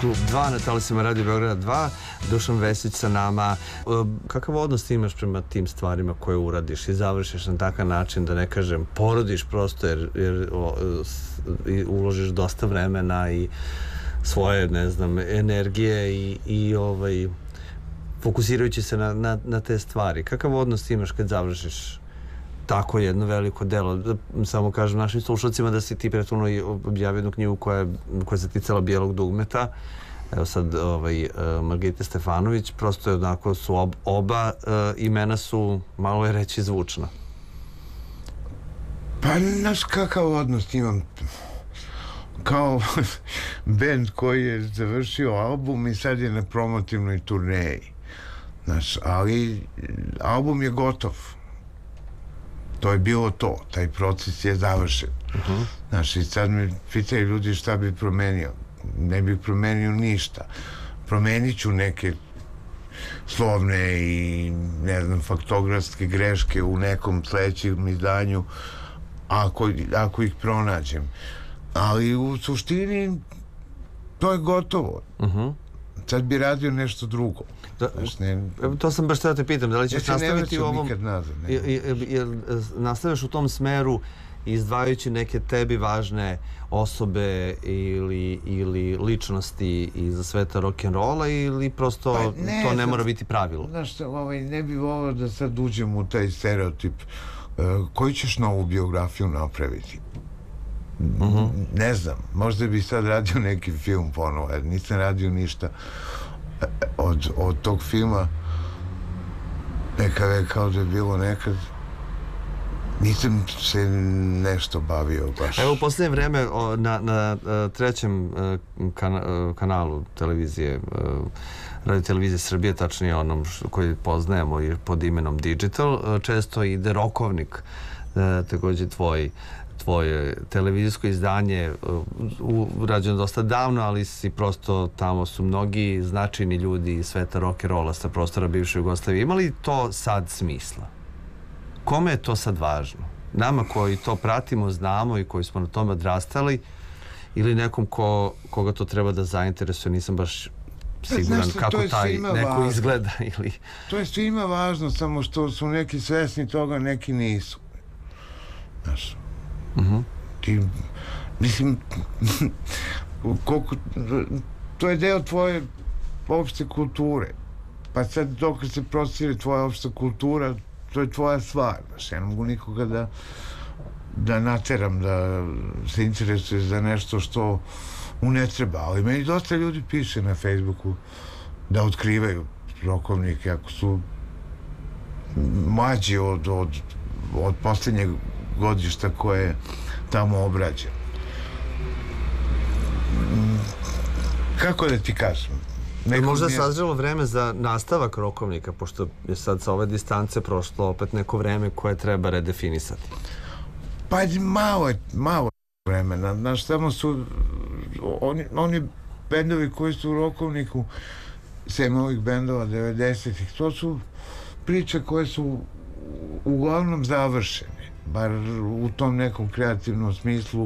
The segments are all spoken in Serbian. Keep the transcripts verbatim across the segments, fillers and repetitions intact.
Klub dva na talasima Radio Beograda dva, Dušan Vesić sa nama. Kakav odnos ti imaš prema tim stvarima koje uradiš i završiš na takav način, da ne kažem porodiš prosto, jer, jer o, uložiš dosta vremena i svoje, ne znam, energije i, i ovaj, fokusirajući se na, na, na te stvari. Kakav odnos ti imaš kad završiš tako jedno veliko delo? Samo kažem našim slušalcima da si ti prethodno objavio jednu knjigu koja, koja se ticala bijelog dugmeta. Evo sad ovaj, Margarita Stefanović, prosto je onako su ob, oba uh, imena su malo je reći zvučna. Pa znaš kakav odnos imam kao bend koji je završio album i sad je na promotivnoj turneji. Znaš, ali album je gotov. To je bilo to, taj proces je završen. Uh-huh. Znaš, i sad me pitaju ljudi šta bi promenio. Ne bih promenio ništa. Promenit ću neke slovne i, ne znam, faktografske greške u nekom sledećem izdanju, ako, ako ih pronađem. Ali u suštini to je gotovo. Uh-huh. Sad bi radio nešto drugo. Da, znaš, ne, to sam baš htio te pitam, da li ćeš ja nastaviti u ovom... Nazad, jel nastaviš u tom smeru izdvajajući neke tebi važne osobe ili, ili ličnosti iz sveta rock'n'rolla, ili prosto pa ne, to ne mora biti pravilo? Znaš, ovaj, ne bi volio da sad uđem u taj stereotip. Uh, koju ćeš novu biografiju napraviti? Uh-huh. Ne znam, možda bi sad radio neki film ponovo, jer nisam radio ništa od, od tog filma. Neka rekao da je bilo nekad, nisam se nešto bavio baš. Evo u posljednje vreme o, na, na trećem kana, kanalu televizije, Radio Televizije Srbije, tačnije onom koji poznajemo pod imenom Digital, često ide rokovnik, također tvoj tvoje televizijsko izdanje, urađeno dosta davno, ali si prosto, tamo su mnogi značajni ljudi iz sveta rock'n'rolla sa prostora bivše Jugoslavije. Ima li to sad smisla? Kome je to sad važno? Nama koji to pratimo, znamo i koji smo na tome odrastali, ili nekom ko, koga to treba da zainteresuje? Nisam baš siguran znaš, kako taj neko važno. Izgleda. Ili... To je svima važno, samo što su neki svesni toga, neki nisu. Znaš, uh-huh. ti, mislim, koliko, to je deo tvoje opšte kulture. Pa sad dok se prostire tvoja opšta kultura, to je tvoja stvar. Znaš, ja ne mogu nikoga da da nateram da se interesuje za nešto što mu ne treba, ali meni dosta ljudi piše na Facebooku da otkrivaju rokovnike ako su mlađi od, od, od posljednjeg godišta koje je tamo obrađeno. Kako da ti kažem? Neko možda je sazrelo vreme za nastavak rokovnika, pošto je sad sa ove distance prošlo opet neko vreme koje treba redefinisati. Pa malo je, malo vremena. Znaš, samo su oni, oni bendovi koji su u rokovniku, sem ovih bendova devedesetih, to su priče koje su uglavnom završene, bar u tom nekom kreativnom smislu.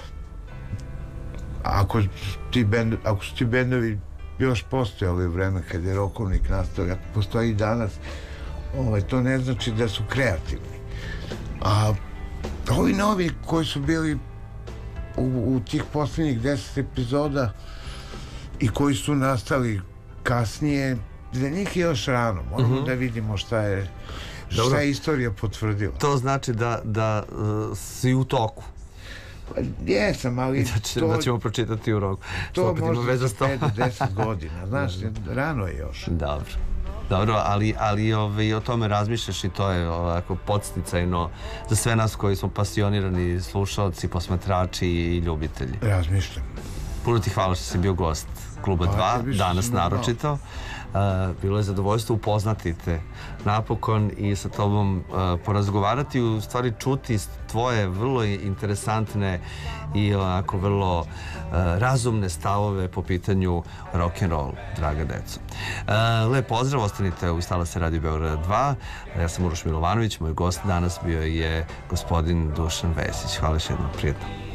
Ako ti bendovi, ako su ti bendovi još postojali u vreme kad je rokovnik nastao, ako postoji i danas, ovaj, to ne znači da su kreativni. A ovi novi koji su bili u, u tih posljednjih deset epizoda i koji su nastali kasnije, za njih je još rano. Moramo mm-hmm. da vidimo šta je, šta je istorija potvrdila. To znači da, da uh, si u toku. Pa jesam, ali da, će, to, da ćemo pročitati u roku. To možda za pet do deset godina. Znaš, rano je još. Dobro. Dobro, ali, ali ovaj, o tome razmišljaš i to je ovako podsticajno za sve nas koji smo pasionirani slušalci, posmatrači i ljubitelji. Razmišljam. Puno ti hvala što si bio gost Kluba dva, danas naročito. Uh, bilo je zadovoljstvo upoznati te napokon i sa tobom uh, porazgovarati, u stvari čuti tvoje vrlo interesantne i onako vrlo uh, razumne stavove po pitanju rock'n'roll, draga deco. Uh, lep pozdrav, ostanite u Talase Radio Beograda dva. Ja sam Uroš Milovanović, moj gost danas bio je gospodin Dušan Vesić. Hvala još jednom, prijetno.